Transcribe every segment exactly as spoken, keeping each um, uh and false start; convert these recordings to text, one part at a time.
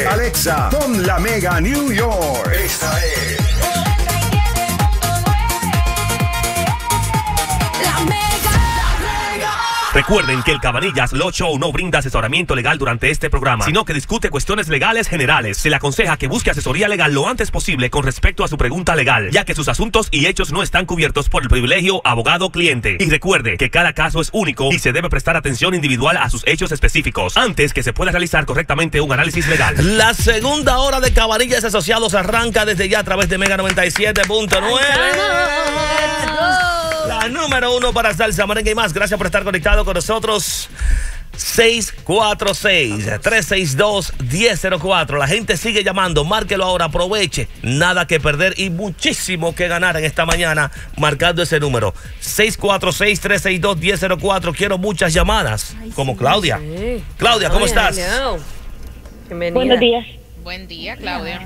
Alexa, pon la Mega New York. Esta es La Mega. Recuerden que el Cabanillas Law Show no brinda asesoramiento legal durante este programa, sino que discute cuestiones legales generales. Se le aconseja que busque asesoría legal lo antes posible con respecto a su pregunta legal, ya que sus asuntos y hechos no están cubiertos por el privilegio abogado-cliente. Y recuerde que cada caso es único y se debe prestar atención individual a sus hechos específicos antes que se pueda realizar correctamente un análisis legal. La segunda hora de Cabanillas Asociados arranca desde ya a través de Mega noventa y siete punto nueve. La número uno para salsa, merengue y más. Gracias por estar conectado con nosotros. seis cuatro seis, tres seis dos, uno cero cero cuatro. La gente sigue llamando. Márquelo ahora, aproveche. Nada que perder y muchísimo que ganar en esta mañana marcando ese número. seis cuatro seis, tres seis dos, uno cero cero cuatro. Quiero muchas llamadas. Ay, como sí, Claudia. Sí. Claudia, ¿cómo Ay, estás? Bienvenida. Buenos días. Buen día, Claudia.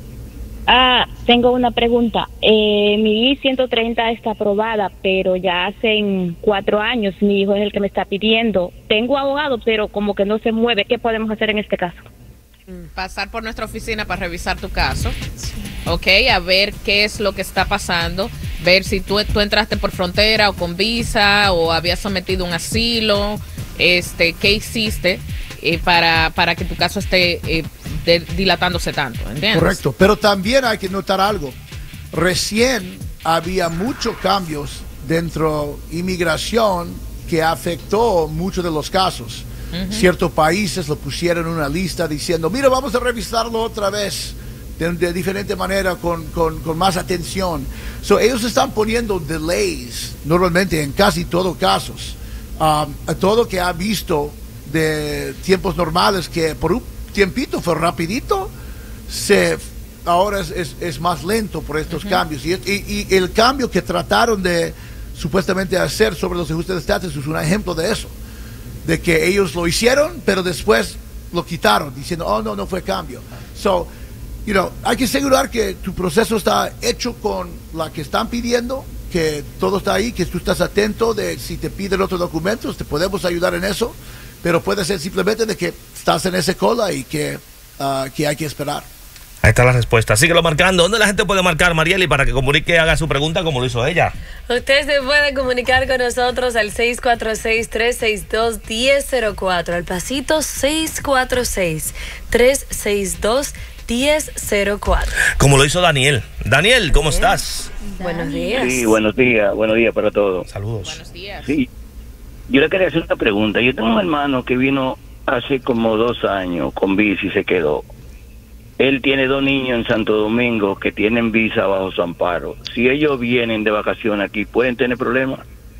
Ah, tengo una pregunta. Eh, mi I ciento treinta está aprobada, pero ya hace cuatro años mi hijo es el que me está pidiendo. Tengo abogado, pero como que no se mueve. ¿Qué podemos hacer en este caso? Pasar por nuestra oficina para revisar tu caso. Ok, a ver qué es lo que está pasando. Ver si tú, tú entraste por frontera o con visa o habías sometido un asilo. Este, ¿qué hiciste eh, para, para que tu caso esté eh, de, dilatándose tanto? ¿Entiendes? Correcto, pero también hay que notar algo. Recién había muchos cambios dentro de inmigración que afectó muchos de los casos. Uh-huh. Ciertos países lo pusieron en una lista diciendo, mira, vamos a revisarlo otra vez de, de diferente manera, con, con, con más atención. So, ellos están poniendo delays normalmente en casi todos casos. Um, a todo que ha visto de tiempos normales que por un tiempito fue rapidito, se ahora es, es, es más lento por estos uh-huh. cambios. Y, y, y el cambio que trataron de supuestamente hacer sobre los ajustes de estatus es un ejemplo de eso, de que ellos lo hicieron, pero después lo quitaron, diciendo, oh, no, no fue cambio. So, you know, hay que asegurar que tu proceso está hecho con la que están pidiendo, que todo está ahí, que tú estás atento de si te piden otros documentos, te podemos ayudar en eso, pero puede ser simplemente de que estás en esa cola y que, uh, que hay que esperar. Ahí está la respuesta. Síguelo marcando. ¿Dónde la gente puede marcar, Marieli, para que comunique, haga su pregunta como lo hizo ella? Usted se puede comunicar con nosotros al seis cuatro seis, tres seis dos, uno cero cero cuatro. Al pasito seis cuatro seis, tres seis dos, uno cero cero cuatro. Como lo hizo Daniel. Daniel, ¿cómo Daniel. estás? Buenos días. Sí, buenos días. Buenos días para todos. Saludos. Buenos días. Sí, yo le quería hacer una pregunta. Yo tengo un hermano que vino hace como dos años con visa y se quedó. Él tiene dos niños en Santo Domingo que tienen visa bajo su amparo. Si ellos vienen de vacaciones aquí, ¿pueden tener problemas?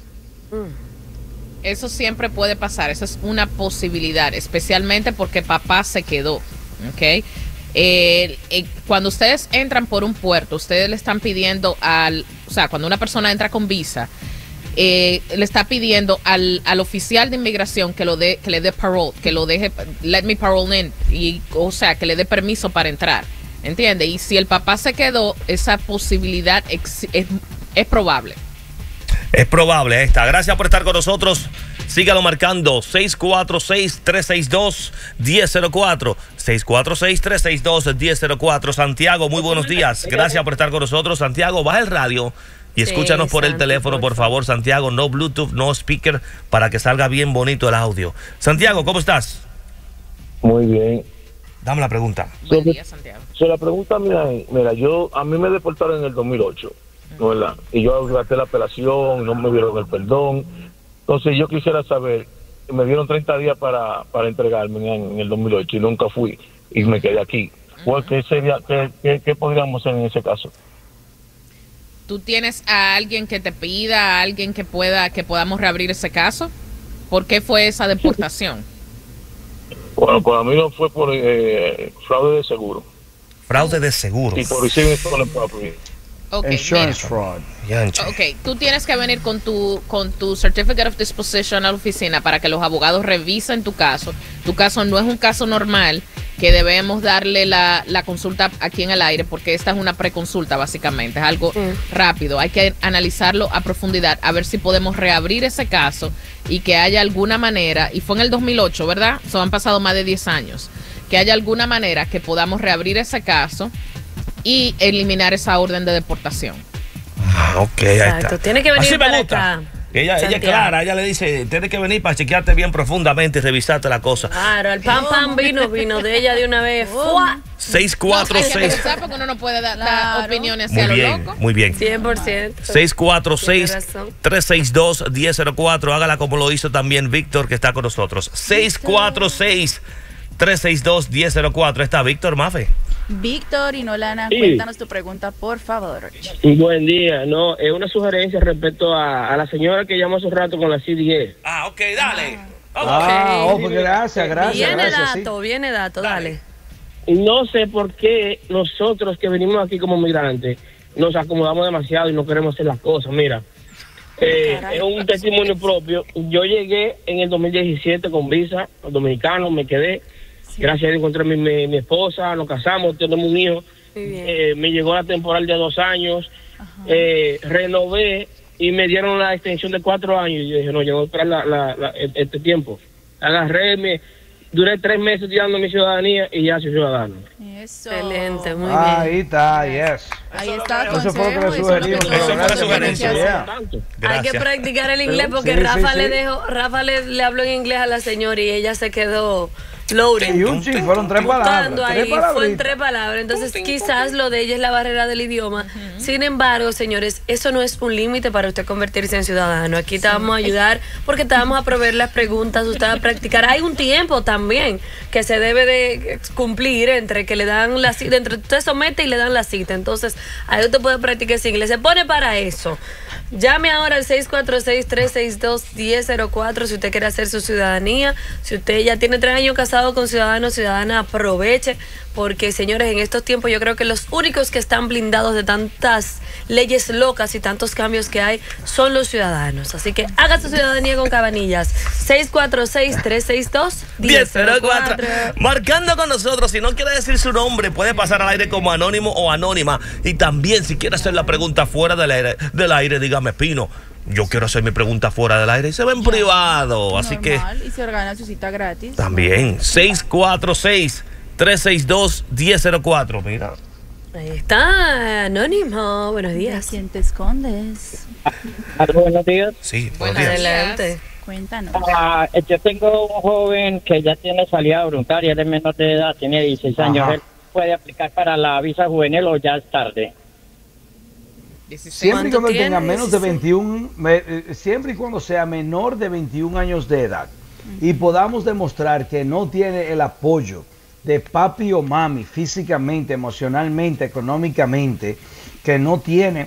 Eso siempre puede pasar, eso es una posibilidad, especialmente porque papá se quedó, ¿ok? Eh, eh, cuando ustedes entran por un puerto, ustedes le están pidiendo al, o sea, cuando una persona entra con visa, Eh, le está pidiendo al, al oficial de inmigración que lo dé, que le dé parole, que lo deje, let me parole in, y, o sea, que le dé permiso para entrar, ¿entiende? Y si el papá se quedó, esa posibilidad ex, es, es probable. Es probable, ahí está. Gracias por estar con nosotros. Sígalo marcando seis cuatro seis, tres seis dos, uno cero cero cuatro. seis cuatro seis, tres seis dos, uno cero cero cuatro. Santiago, muy buenos días. Gracias por estar con nosotros. Santiago, baja el radio y escúchanos sí, por el teléfono, por favor, Santiago. No Bluetooth, no speaker, para que salga bien bonito el audio. Santiago, ¿cómo estás? Muy bien. Dame la pregunta. Buen día, Santiago. So, la pregunta mía es, mira, yo, a mí me deportaron en el dos mil ocho, ¿no, verdad? Y yo gasté la apelación, no me dieron el perdón. Entonces yo quisiera saber, me dieron treinta días para, para entregarme en, en el dos mil ocho y nunca fui y me quedé aquí. Uh-huh. ¿Qué sería, qué, qué, qué podríamos hacer en ese caso? ¿Tú tienes a alguien que te pida, a alguien que pueda, que podamos reabrir ese caso? ¿Por qué fue esa deportación? Bueno, para mí no fue por eh, fraude de seguro. Fraude de seguro. Y por receiving stolen property. Okay, Insurance fraud. Ok, tú tienes que venir con tu con tu Certificate of Disposition a la oficina para que los abogados revisen tu caso. Tu caso no es un caso normal que debemos darle la, la consulta aquí en el aire, porque esta es una preconsulta básicamente, es algo mm. rápido. Hay que analizarlo a profundidad, a ver si podemos reabrir ese caso y que haya alguna manera, y fue en el dos mil ocho, ¿verdad? So, han pasado más de diez años. que haya alguna manera que podamos reabrir ese caso y eliminar esa orden de deportación. Ah, ok, ahí Exacto. está. Tiene que venir Así me para gusta. acá. Ella, ella es clara, ella le dice, tienes que venir para chequearte bien profundamente y revisarte la cosa. Claro, el pan pan vino, vino de ella de una vez. ¡Fua! seis cuatro No, hay que seis. revisar porque uno no puede dar, dar Claro. opiniones Muy hacia lo bien, loco. muy bien. cien por ciento. seis cuatro seis, Tiene razón. tres seis dos, uno cero cero cuatro. Hágala como lo hizo también Víctor, que está con nosotros. seis cuatro seis, tres seis dos, uno cero cero cuatro. Está Víctor Mafe. Víctor y Nolana, Sí. cuéntanos tu pregunta, por favor. Buen día, no, es una sugerencia respecto a, a la señora que llamó hace un rato con la C D A. Ah, ok, dale. Ah, oh, pues gracias, gracias, Viene gracias. dato, viene dato, dale. No sé por qué nosotros que venimos aquí como migrantes nos acomodamos demasiado y no queremos hacer las cosas. Mira, eh, es un testimonio propio. Yo llegué en el dos mil diecisiete con visa dominicano, me quedé. Gracias a Dios encontré a mi, mi, mi esposa, nos casamos, tenemos un hijo. Eh, me llegó la temporal de dos años, eh, renové y me dieron la extensión de cuatro años. Y yo dije, no, yo voy a esperar la, la, la, este tiempo. Agarré, me, duré tres meses tirando mi ciudadanía y ya soy ciudadano. Eso. Excelente, muy Ah, bien. ahí está, yes. Ahí está el Eso fue lo que consejo, le eso es lo que sugerimos. todos Eso fue la tenemos que sugerencia, hacer. ya. Hay que Gracias. practicar el inglés porque Sí, sí, Rafa sí. le dejó, Rafa le, le habló en inglés a la señora y ella se quedó loading. Y un ching, fueron tres palabras. Buscando Tres ahí, fue en palabritas. tres palabras. Entonces, quizás lo de ella es la barrera del idioma. Sin embargo, señores, eso no es un límite para usted convertirse en ciudadano. Aquí te vamos a ayudar porque te vamos a proveer las preguntas, usted va a practicar. Hay un tiempo también que se debe de cumplir entre que le dan la cita, entre usted somete y le dan la cita. Entonces, ahí usted puede practicar ese inglés. Se pone para eso. Llame ahora al seis cuatro seis, tres seis dos, uno cero cero cuatro si usted quiere hacer su ciudadanía. Si usted ya tiene tres años casado con ciudadano, ciudadana, aproveche. Porque, señores, en estos tiempos yo creo que los únicos que están blindados de tantas leyes locas y tantos cambios que hay son los ciudadanos. Así que haga su ciudadanía con Cabanillas. seis cuatro seis, tres seis dos, uno diez cero cero cero cuatro. cuatro. Marcando con nosotros. Si no quiere decir su nombre, puede pasar al aire como anónimo o anónima. Y también, si quiere hacer la pregunta fuera del aire, del aire dígame, Pino, yo quiero hacer mi pregunta fuera del aire y se ve en privado. Así que Normal, y se organiza su cita gratis. también seis cuatro seis, tres seis dos, uno cero cero cuatro. Mira. Ahí está, Anónimo. Buenos ¿De días. quién te escondes? Buenos días. Sí, buenos Buenas días. días. Adelante. Cuéntanos. Ah, yo tengo un joven que ya tiene salida voluntaria, él es menor de edad, tiene dieciséis años. Ajá. ¿Él puede aplicar para la visa juvenil o ya es tarde? dieciséis. Siempre y ¿Cuánto cuando él tenga tienes? menos de veintiún, me- eh, siempre y cuando sea menor de veintiún años de edad y podamos demostrar que no tiene el apoyo de papi o mami físicamente, emocionalmente, económicamente, que no tiene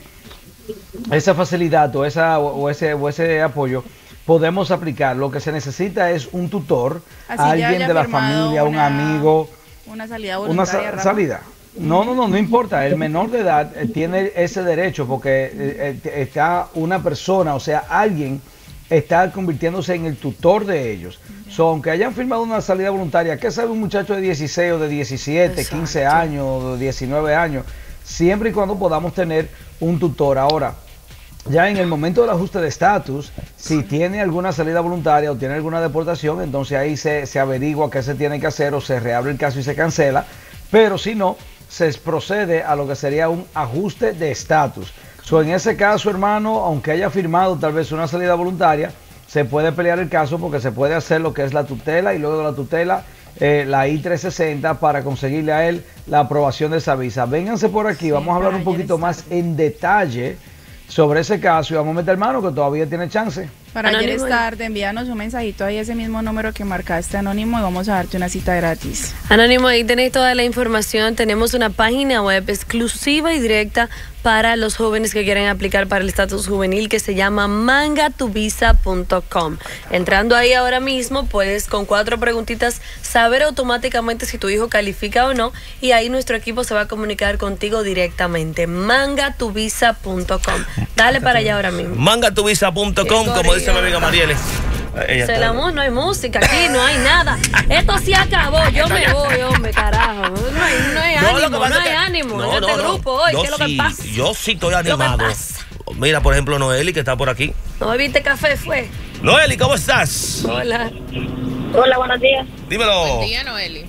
esa facilidad o, esa, o, o ese, o ese apoyo, podemos aplicar. Lo que se necesita es un tutor, Así ya alguien haya de la firmado familia, un una- amigo. Una salida Una voluntaria. sa- Rafa. salida. No, no, no, no importa. El menor de edad eh, tiene ese derecho porque eh, eh, está una persona, o sea, alguien está convirtiéndose en el tutor de ellos. So, aunque hayan firmado una salida voluntaria, ¿qué sabe un muchacho de dieciséis o de diecisiete, Exacto. quince años o de diecinueve años? Siempre y cuando podamos tener un tutor. Ahora, ya en el momento del ajuste de estatus, si tiene alguna salida voluntaria o tiene alguna deportación, entonces ahí se, se averigua qué se tiene que hacer o se reabre el caso y se cancela. Pero si no, se procede a lo que sería un ajuste de estatus. So, en ese caso, hermano, aunque haya firmado tal vez una salida voluntaria, se puede pelear el caso porque se puede hacer lo que es la tutela y luego de la tutela eh, la I trescientos sesenta para conseguirle a él la aprobación de esa visa. Vénganse por aquí, Sí, vamos a hablar para un poquito ayer más tarde. en detalle sobre ese caso y vamos a meter mano que todavía tiene chance. Para ayer Anónimo. es tarde, envíanos un mensajito ahí a ese mismo número que marcaste, Anónimo, y vamos a darte una cita gratis. Anónimo, ahí tenéis toda la información. Tenemos una página web exclusiva y directa para los jóvenes que quieren aplicar para el estatus juvenil que se llama manga tu visa punto com. Entrando ahí ahora mismo, puedes con cuatro preguntitas saber automáticamente si tu hijo califica o no y ahí nuestro equipo se va a comunicar contigo directamente. manga tu visa punto com. Dale para allá ahora mismo. manga tu visa punto com, como dice mi amiga Marieles. Ella Se está- la mu- no hay música aquí, no hay nada. Esto sí acabó, yo me voy, hombre, carajo. No hay, no hay No, lo que ánimo, pasa no es hay que- ánimo no, en este no, no. grupo hoy. Yo ¿Qué es lo que sí, pasa? Yo sí estoy que animado. pasa? Mira, por ejemplo, Noeli, que está por aquí. ¿No bebiste café, fue? Noeli, ¿cómo estás? Hola. Hola, buenos días. Dímelo. Buen día, Noeli. Buen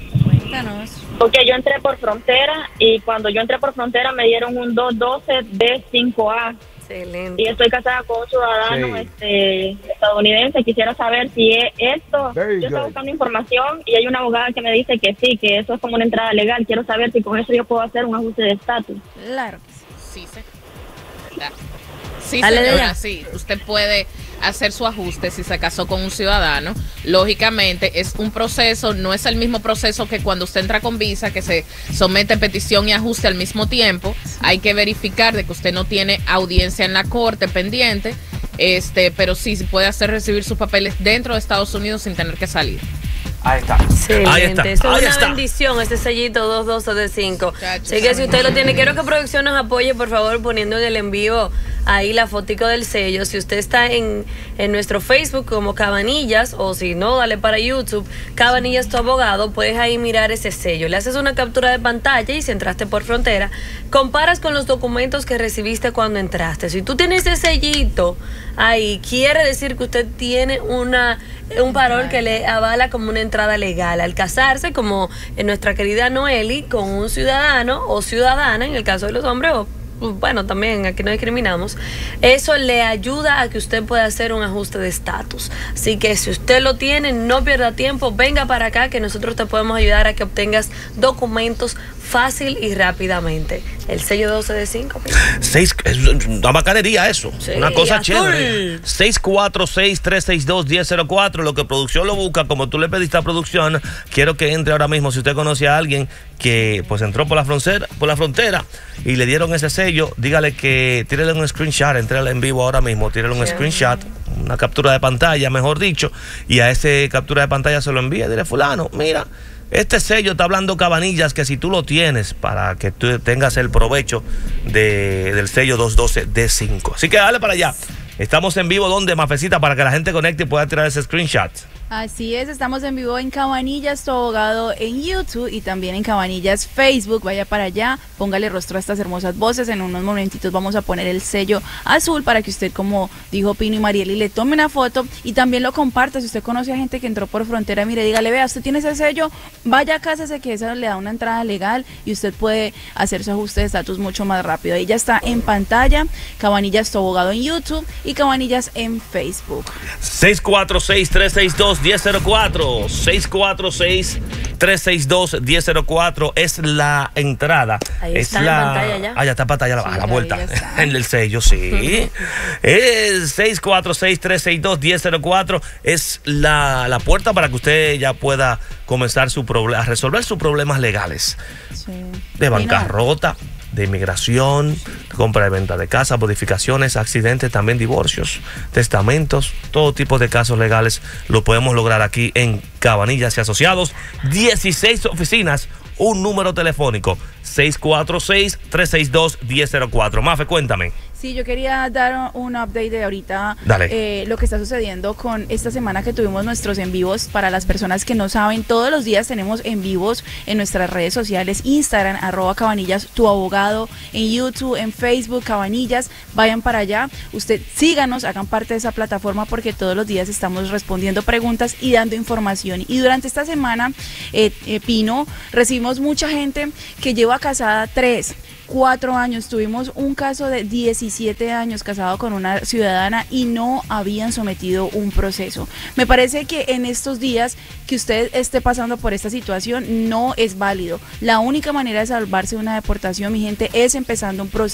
Cuéntanos. Porque yo entré por frontera y cuando yo entré por frontera me dieron un dos doce D cinco A. Excelente. Y estoy casada con un ciudadano Sí. este, estadounidense. Quisiera saber si es esto. Very Yo estoy good. buscando información y hay una abogada que me dice que sí, que eso es como una entrada legal. Quiero saber si con eso yo puedo hacer un ajuste de estatus. Claro. Sí, se- da- sí, Dale, señora, Delia. sí. Usted puede hacer su ajuste si se casó con un ciudadano. Lógicamente es un proceso, no es el mismo proceso que cuando usted entra con visa, que se somete petición y ajuste al mismo tiempo. Hay que verificar de que usted no tiene audiencia en la corte pendiente, este, pero sí se puede hacer recibir sus papeles dentro de Estados Unidos sin tener que salir. Ahí está. Excelente. Ahí está, Eso ahí es una está. bendición, ese sellito dos doce de cinco. Chacho, Así que si usted lo tiene, quiero que producción nos apoye, por favor, poniendo en el en vivo ahí la fotico del sello. Si usted está en, en nuestro Facebook como Cabanillas, o si no, dale para YouTube, Cabanillas tu abogado, puedes ahí mirar ese sello. Le haces una captura de pantalla y si entraste por frontera, comparas con los documentos que recibiste cuando entraste. Si tú tienes ese sellito ahí, quiere decir que usted tiene una un parol que le avala como una entrada legal al casarse, como en nuestra querida Noeli, con un ciudadano o ciudadana, en el caso de los hombres, o bueno, también aquí no discriminamos. Eso le ayuda a que usted pueda hacer un ajuste de estatus. Así que si usted lo tiene, no pierda tiempo, venga para acá que nosotros te podemos ayudar a que obtengas documentos fácil y rápidamente. El sello doce de cinco. Seis, es una bacanería eso. Sí, una cosa azul. chévere. seis cuatro seis, tres seis dos, uno cero cero cuatro. Lo que producción lo busca, como tú le pediste a producción, quiero que entre ahora mismo. Si usted conoce a alguien que pues entró por la frontera, por la frontera y le dieron ese sello, dígale que tírele un screenshot, entrale en vivo ahora mismo, tírele un Sí. screenshot, una captura de pantalla, mejor dicho, y a ese captura de pantalla se lo envía. Dile, fulano, mira, este sello está hablando Cabanillas, que si tú lo tienes, para que tú tengas el provecho de, del sello dos doce D cinco. Así que dale para allá. Estamos en vivo, donde Mafecita, para que la gente conecte y pueda tirar ese screenshot. Así es, estamos en vivo en Cabanillas, tu abogado en YouTube y también en Cabanillas Facebook. Vaya para allá, póngale rostro a estas hermosas voces. En unos momentitos vamos a poner el sello azul para que usted, como dijo Pino y Marieli, le tome una foto y también lo comparta. Si usted conoce a gente que entró por frontera, mire, dígale, vea, usted tiene ese sello, vaya a casa, que eso le da una entrada legal y usted puede hacer su ajuste de estatus mucho más rápido. Ahí ya está en pantalla, Cabanillas, tu abogado en YouTube y Cabanillas en Facebook. seis cuatro seis, tres seis dos, uno cero cero cuatro. seis cuatro seis, tres seis dos, uno cero cero cuatro es la entrada. Ahí es está en la... pantalla ya. Ah, ya está en pantalla, Sí, a la ahí vuelta. está. En el sello, sí. Es seis cuatro seis, tres seis dos, uno cero cero cuatro. Es la, la puerta para que usted ya pueda comenzar su proble- a resolver sus problemas legales. Sí. De Y no, bancarrota, de inmigración, de compra y venta de casa, modificaciones, accidentes, también divorcios, testamentos, todo tipo de casos legales lo podemos lograr aquí en Cabanillas y Asociados. dieciséis oficinas, un número telefónico, seis cuatro seis, tres seis dos, uno cero cero cuatro. Mafe, cuéntame. Sí, yo quería dar un update de ahorita. Dale. Eh, lo que está sucediendo con esta semana que tuvimos nuestros en vivos. Para las personas que no saben, todos los días tenemos en vivos en nuestras redes sociales, Instagram, arroba Cabanillas, tu abogado, en YouTube, en Facebook, Cabanillas. Vayan para allá, usted síganos, hagan parte de esa plataforma porque todos los días estamos respondiendo preguntas y dando información. Y durante esta semana, eh, eh, Pino, recibimos mucha gente que lleva casada tres, cuatro años. Tuvimos un caso de diecisiete años casado con una ciudadana y no habían sometido un proceso. Me parece que en estos días que usted esté pasando por esta situación no es válido. La única manera de salvarse de una deportación, mi gente, es empezando un proceso.